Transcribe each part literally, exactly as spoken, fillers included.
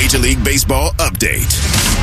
Major League Baseball update.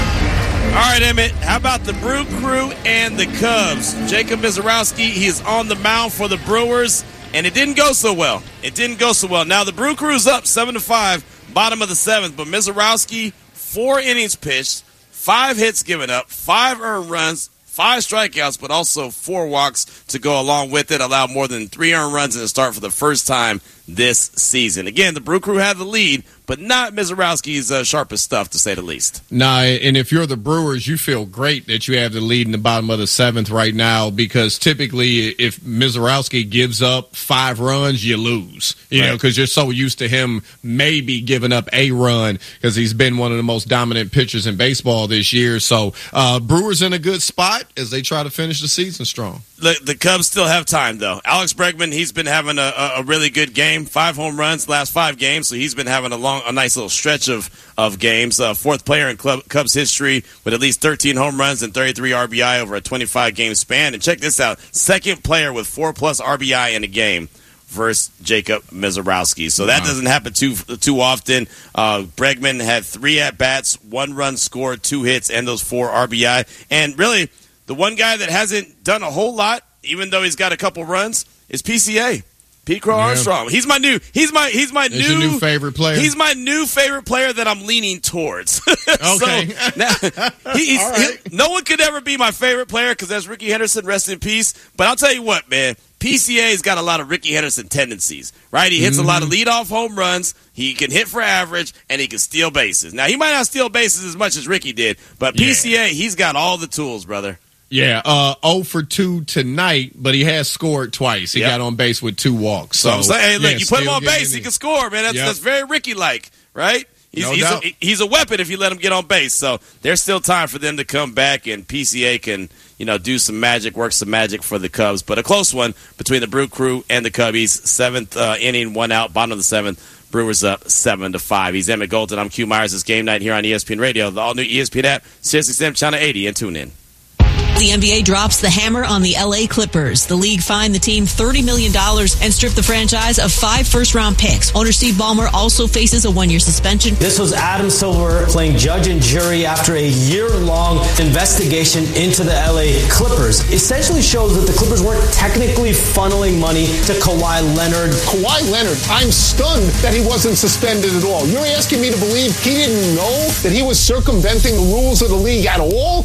All right, Emmett, how about the Brew Crew and the Cubs? Jacob Misiorowski, he is on the mound for the Brewers, and it didn't go so well. It didn't go so well. Now, the Brew Crew's up seven to five, bottom of the seventh, but Misiorowski, four innings pitched, five hits given up, five earned runs, five strikeouts, but also four walks to go along with it, allowed more than three earned runs in the start for the first time this season. Again, the Brew Crew had the lead, but not Misiorowski's uh, sharpest stuff, to say the least. Nah, and if you're the Brewers, you feel great that you have the lead in the bottom of the seventh right now, because typically if Misiorowski gives up five runs, you lose, you right. know, because you're so used to him maybe giving up a run because he's been one of the most dominant pitchers in baseball this year. So uh, Brewers in a good spot as they try to finish the season strong. The, the Cubs still have time, though. Alex Bregman, he's been having a, a really good game. Five home runs last five games, so he's been having a long, a nice little stretch of, of games. Uh, fourth player in Club, Cubs history with at least thirteen home runs and thirty-three R B I over a twenty-five game span. And check this out. Second player with four-plus R B I in a game versus Jacob Misiorowski. So that wow. doesn't happen too too often. Uh, Bregman had three at-bats, one run scored, two hits, and those four R B I. And really, the one guy that hasn't done a whole lot, even though he's got a couple runs, is P C A. Pete Crow yeah. Armstrong. He's my new. He's my. He's my Is new, your new favorite player. He's my new favorite player that I'm leaning towards. Okay. so, now, he, he's, All right. he, no one could ever be my favorite player because that's Ricky Henderson. Rest in peace. But I'll tell you what, man. P C A's got a lot of Ricky Henderson tendencies, right? He hits mm-hmm. a lot of leadoff home runs. He can hit for average, and he can steal bases. Now, he might not steal bases as much as Ricky did, but P C A, yeah. he's got all the tools, brother. Yeah, uh, oh for two tonight, but he has scored twice. He yep. got on base with two walks. So, so I'm saying, hey, look, yeah, you put him on base, he can score, man. That's, yep. that's very Ricky-like, right? He's, no he's, doubt. a, he's a weapon if you let him get on base. So there's still time for them to come back, and P C A can, you know, do some magic, work some magic for the Cubs. But a close one between the Brew Crew and the Cubbies. Seventh uh, inning, one out, bottom of the seventh. Brewers up seven to five. He's Emmett Golden. I'm Q Myers. It's Game Night here on E S P N Radio, the all-new E S P N app, SiriusXM Channel eighty, and tune in. The N B A drops the hammer on the L A Clippers. The league fined the team thirty million dollars and stripped the franchise of five first-round picks. Owner Steve Ballmer also faces a one-year suspension. This was Adam Silver playing judge and jury after a year-long investigation into the L A Clippers. Essentially shows that the Clippers weren't technically funneling money to Kawhi Leonard. Kawhi Leonard, I'm stunned that he wasn't suspended at all. You're asking me to believe he didn't know that he was circumventing the rules of the league at all?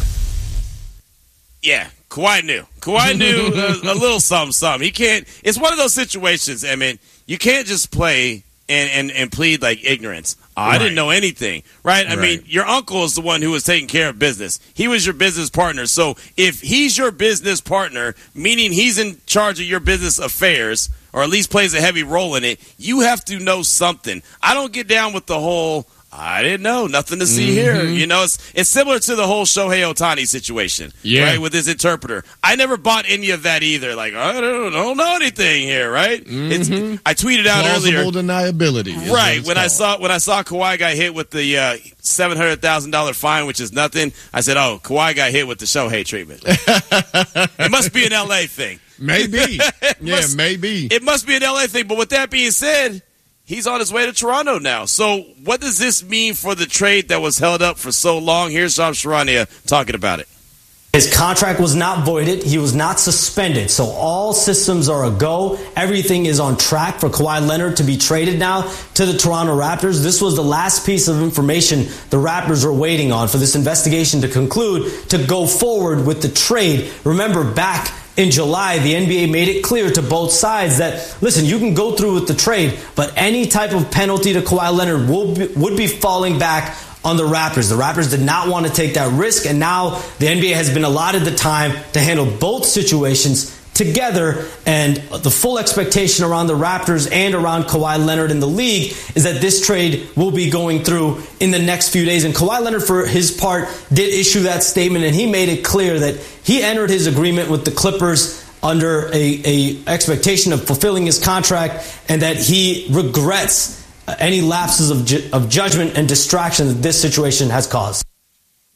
Yeah, Kawhi knew. Kawhi knew a, a little something, something. He can't. It's one of those situations. I mean, you can't just play and, and, and plead like ignorance. Oh, right. I didn't know anything, right? I right. mean, your uncle is the one who was taking care of business. He was your business partner. So if he's your business partner, meaning he's in charge of your business affairs, or at least plays a heavy role in it, you have to know something. I don't get down with the whole, I didn't know, nothing to see mm-hmm. here. You know, it's it's similar to the whole Shohei Ohtani situation, yeah. right, with his interpreter. I never bought any of that either. Like, I don't, don't know anything here, right? Mm-hmm. It's, I tweeted out Plausible earlier. deniability. Right. When I saw when I saw Kawhi got hit with the uh, seven hundred thousand dollars fine, which is nothing, I said, oh, Kawhi got hit with the Shohei treatment. It must be an L A thing. Maybe. yeah, must, maybe. It must be an L A thing. But with that being said, he's on his way to Toronto now. So what does this mean for the trade that was held up for so long? Here's Shams Charania talking about it. His contract was not voided. He was not suspended. So all systems are a go. Everything is on track for Kawhi Leonard to be traded now to the Toronto Raptors. This was the last piece of information the Raptors were waiting on for this investigation to conclude to go forward with the trade. Remember, back in July, the N B A made it clear to both sides that, listen, you can go through with the trade, but any type of penalty to Kawhi Leonard will be, would be falling back on the Raptors. The Raptors did not want to take that risk, and now the N B A has been allotted the time to handle both situations together, and the full expectation around the Raptors and around Kawhi Leonard in the league is that this trade will be going through in the next few days. And Kawhi Leonard, for his part, did issue that statement, and he made it clear that he entered his agreement with the Clippers under a, a expectation of fulfilling his contract, and that he regrets any lapses of, ju- of judgment and distraction that this situation has caused.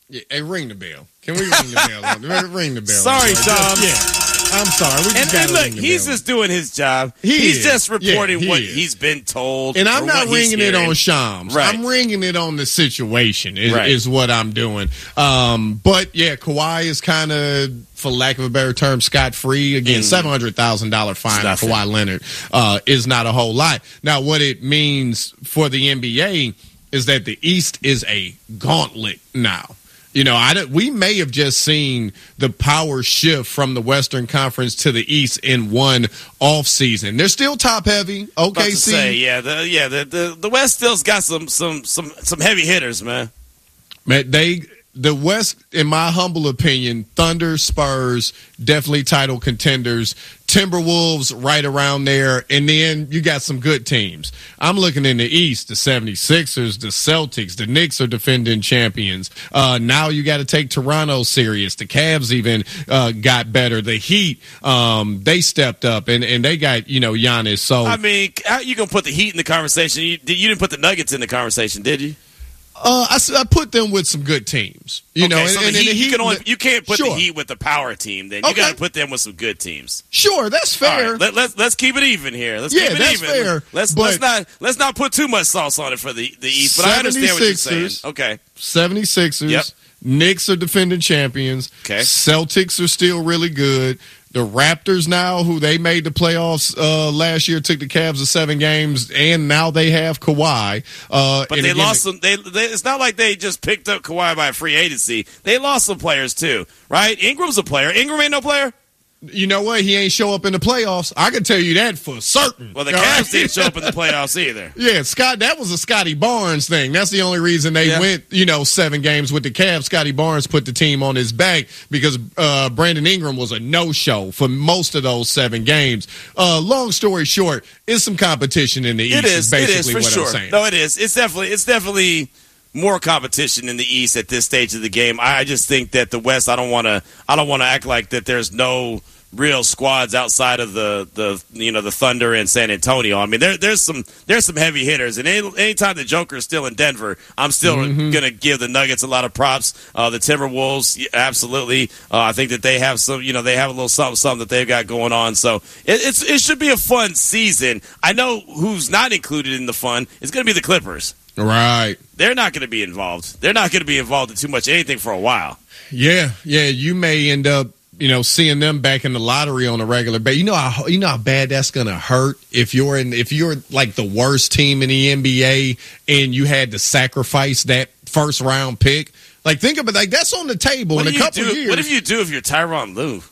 Yeah, hey, ring the bell. Can we ring the bell? Ring the bell. Sorry, Tom. Yeah. I'm sorry. We just and and look, ring the he's bell. just doing his job. He he's is. just reporting Yeah, he what is. he's been told. And I'm or not what he's ringing it hearing. on Shams. Right. I'm ringing it on the situation is, Right. is what I'm doing. Um, but, yeah, Kawhi is kind of, for lack of a better term, scot-free. Again, Mm. seven hundred thousand dollars fine on nothing. Kawhi Leonard uh, is not a whole lot. Now, what it means for the N B A is that the East is a gauntlet now. You know, I don't- we may have just seen the power shift from the Western Conference to the East in one off season. They're still top heavy. About O K C, to say, yeah, the yeah, the, the the West still's got some some some some heavy hitters, man. man, they the West, in my humble opinion, Thunder, Spurs, definitely title contenders. Timberwolves right around there, and then you got some good teams. I'm looking in the East, the seventy-sixers, the Celtics, the Knicks are defending champions. Uh, now you got to take Toronto serious. The Cavs even uh, got better. The Heat, um, they stepped up, and, and they got, you know, Giannis. So I mean, how you gonna put the Heat in the conversation? You, you didn't put the Nuggets in the conversation, did you? Uh, I, s- I put them with some good teams. You okay, know, so and, and the Heat, the Heat, you can only you can't put Sure. the Heat with the power team. Then you Okay. got to put them with some good teams. Sure, that's All fair. right, let, let's let's keep it even here. Let's Yeah, keep it that's even. fair, Let's but- let's not let's not put too much sauce on it for the the East. But I understand what you're saying. seventy-sixers. Okay, seventy-sixers. Yep. Knicks are defending champions. Okay. Celtics are still really good. The Raptors now, who they made the playoffs uh, last year, took the Cavs to seven games, and now they have Kawhi. Uh, but and they again, lost some. They, they it's not like they just picked up Kawhi by free agency. They lost some players too, right? Ingram's a player. Ingram ain't no player. You know what? He ain't show up in the playoffs. I can tell you that for certain. Well, the All Cavs right? didn't show up in the playoffs either. Yeah, Scott, that was a Scotty Barnes thing. That's the only reason they Yeah. went, you know, seven games with the Cavs. Scotty Barnes put the team on his back because uh, Brandon Ingram was a no-show for most of those seven games. Uh, long story short, it's some competition in the East. It is. basically It is for what sure. I'm saying. No, it is. It's definitely. It's definitely more competition in the East at this stage of the game. I just think that the West. I don't want to. I don't want to act like that. There's no real squads outside of the, the you know the Thunder and San Antonio. I mean, there there's some there's some heavy hitters, and any, anytime the Joker is still in Denver, I'm still Mm-hmm. going to give the Nuggets a lot of props. Uh, the Timberwolves, yeah, absolutely. Uh, I think that they have some, you know, they have a little something something that they've got going on. So it, it's it should be a fun season. I know who's not included in the fun is going to be the Clippers. Right. They're not going to be involved. They're not going to be involved in too much anything for a while. Yeah, yeah. You may end up, you know, seeing them back in the lottery on a regular basis. You know how you know how bad that's gonna hurt if you're in if you're like the worst team in the N B A and you had to sacrifice that first round pick. Like think about like that's on the table What in do a you couple do? years. What if you do if you're Tyronn Lue?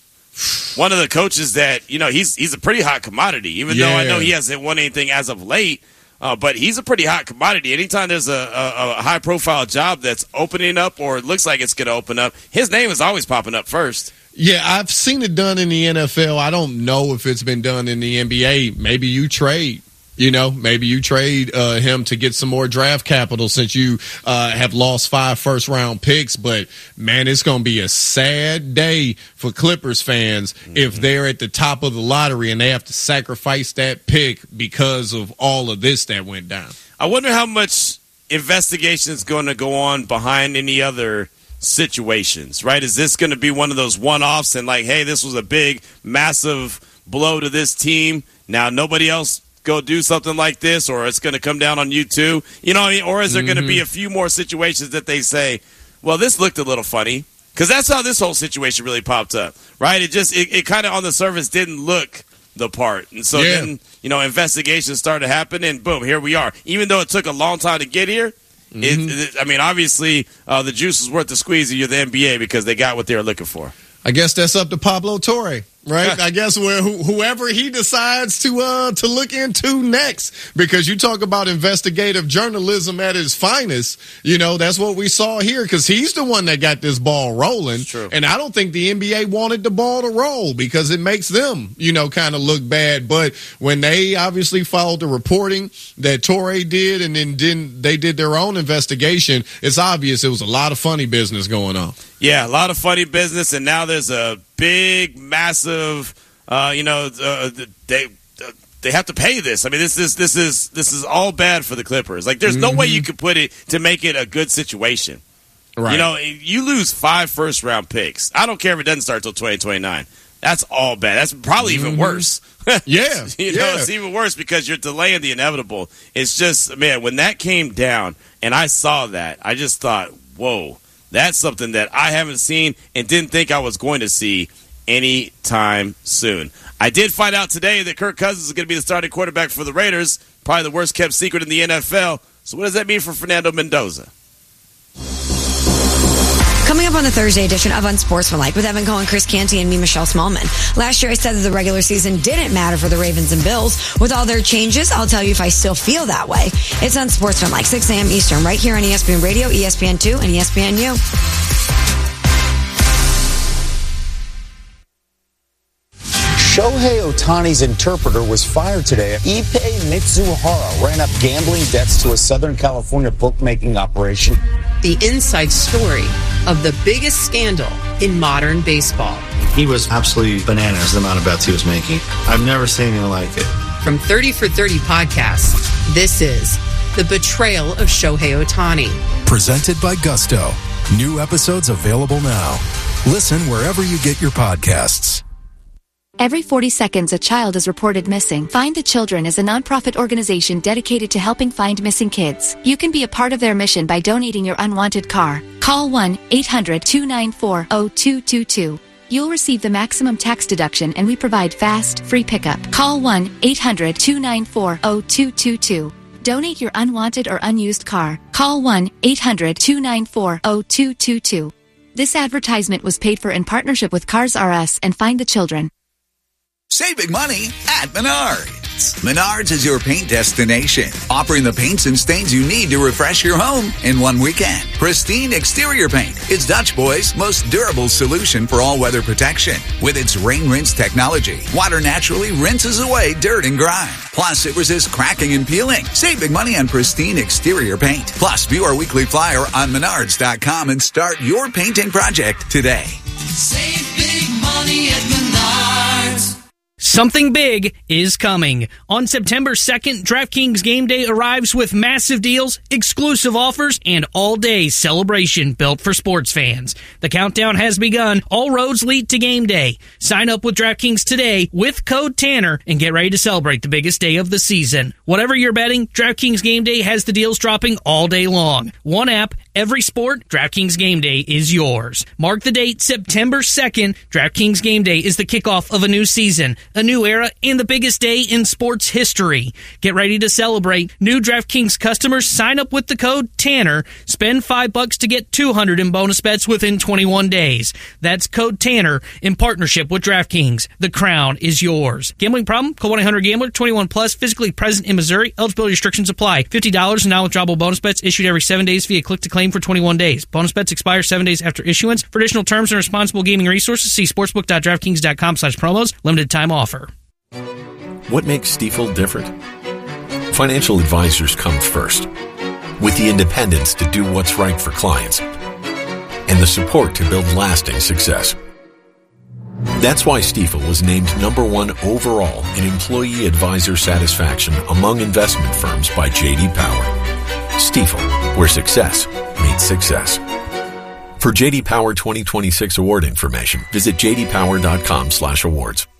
One of the coaches that you know he's he's a pretty hot commodity. Even though I know Yeah. he hasn't won anything as of late, uh, but he's a pretty hot commodity. Anytime there's a, a, a high profile job that's opening up or it looks like it's going to open up, his name is always popping up first. Yeah, I've seen it done in the N F L. I don't know if it's been done in the N B A. Maybe you trade. You know, maybe you trade uh, him to get some more draft capital since you uh, have lost five first round picks. But man, it's going to be a sad day for Clippers fans mm-hmm. if they're at the top of the lottery and they have to sacrifice that pick because of all of this that went down. I wonder how much investigation is going to go on behind any other situations, right? Is this going to be one of those one-offs and like, hey, this was a big, massive blow to this team. Now nobody else go do something like this, or it's going to come down on you too, you know, or is there mm-hmm. going to be a few more situations that they say, well, this looked a little funny, because that's how this whole situation really popped up, right? It just, it, it kind of on the surface didn't look the part, and so yeah. then, you know, investigations started to happen, and boom, here we are. Even though it took a long time to get here, mm-hmm. it, it, I mean, obviously, uh, the juice is worth the squeeze if you're the N B A because they got what they were looking for. I guess that's up to Pablo Torre. Right, I guess where whoever he decides to uh, to look into next, because you talk about investigative journalism at its finest. You know, that's what we saw here, because he's the one that got this ball rolling. True. And I don't think the N B A wanted the ball to roll because it makes them, you know, kind of look bad. But when they obviously followed the reporting that Torre did, and then didn't, they did their own investigation, it's obvious it was a lot of funny business going on. Yeah, a lot of funny business, and now there's a big, massive, uh, you know, uh, they uh, they have to pay this. I mean, this is this is this is all bad for the Clippers. Like, there's mm-hmm. no way you could put it to make it a good situation. Right. You know, you lose five first round picks. I don't care if it doesn't start until twenty twenty-nine. That's all bad. That's probably even mm-hmm. worse. Yeah. you yeah. know, it's even worse because you're delaying the inevitable. It's just, man, when that came down and I saw that, I just thought, whoa, that's something that I haven't seen and didn't think I was going to see anytime soon. I did find out today that Kirk Cousins is going to be the starting quarterback for the Raiders, probably the worst kept secret in the N F L. So what does that mean for Fernando Mendoza? Coming up on the Thursday edition of Unsportsmanlike with Evan Cohen, Chris Canty, and me, Michelle Smallman. Last year I said that the regular season didn't matter for the Ravens and Bills. With all their changes, I'll tell you if I still feel that way. It's Unsportsmanlike, six a.m. Eastern, right here on E S P N Radio, E S P N two, and E S P N U. Shohei Ohtani's interpreter was fired today. Ippei Mitsuhara ran up gambling debts to a Southern California bookmaking operation. The inside story of the biggest scandal in modern baseball. He was absolutely bananas the amount of bets he was making. I've never seen anything like it. From thirty for thirty podcasts, this is The Betrayal of Shohei Ohtani. Presented by Gusto. New episodes available now. Listen wherever you get your podcasts. Every forty seconds, a child is reported missing. Find the Children is a nonprofit organization dedicated to helping find missing kids. You can be a part of their mission by donating your unwanted car. Call one eight hundred two nine four zero two two two. You'll receive the maximum tax deduction, and we provide fast, free pickup. Call one eight hundred two nine four zero two two two. Donate your unwanted or unused car. Call one eight hundred two nine four zero two two two. This advertisement was paid for in partnership with Cars R Us and Find the Children. Save big money at Menards. Menards is your paint destination, offering the paints and stains you need to refresh your home in one weekend. Pristine exterior paint is Dutch Boy's most durable solution for all-weather protection. With its rain rinse technology, water naturally rinses away dirt and grime. Plus, it resists cracking and peeling. Save big money on pristine exterior paint. Plus, view our weekly flyer on menards dot com and start your painting project today. Save big money at Menards. Something big is coming. On September second, DraftKings Game Day arrives with massive deals, exclusive offers, and all-day celebration built for sports fans. The countdown has begun. All roads lead to Game Day. Sign up with DraftKings today with code Tanner and get ready to celebrate the biggest day of the season. Whatever you're betting, DraftKings Game Day has the deals dropping all day long. One app, every sport, DraftKings Game Day is yours. Mark the date, September second. DraftKings Game Day is the kickoff of a new season, a new era, and the biggest day in sports history. Get ready to celebrate. New DraftKings customers sign up with the code Tanner. Spend five bucks to get two hundred in bonus bets within twenty-one days. That's code Tanner in partnership with DraftKings. The crown is yours. Gambling problem? Call one eight hundred gambler. twenty-one plus. Physically present in Missouri. Eligibility restrictions apply. fifty dollars in non-withdrawable bonus bets issued every seven days via click to claim for twenty-one days. Bonus bets expire seven days after issuance. For additional terms and responsible gaming resources, see sportsbook dot draftkings dot com slash promos. Limited time offer. What makes Stifel different? Financial advisors come first, with the independence to do what's right for clients and the support to build lasting success. That's why Stifel was named number one overall in employee advisor satisfaction among investment firms by J D Power. Stifel, where success meets success. For J D Power twenty twenty-six award information, visit j d power dot com slash awards.